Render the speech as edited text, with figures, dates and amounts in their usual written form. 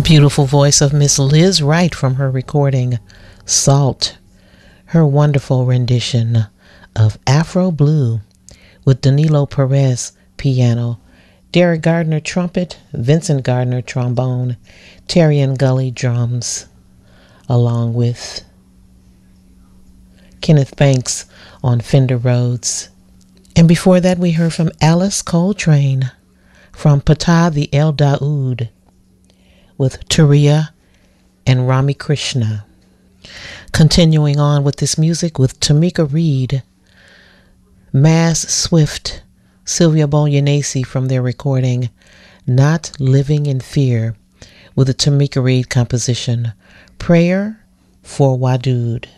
beautiful voice of Miss Liz Wright from her recording Salt, her wonderful rendition of Afro Blue with Danilo Perez piano, Derek Gardner trumpet, Vincent Gardner trombone, Terry and Gully drums, along with Kenneth Banks on Fender Rhodes. And before that we heard from Alice Coltrane from Patah the El Daoud with Turiya and Rami Krishna. Continuing on with this music with Tamika Reed, Maz Swift, Sylvia Boglianese from their recording Not Living in Fear with the Tamika Reed composition Prayer for Wadud.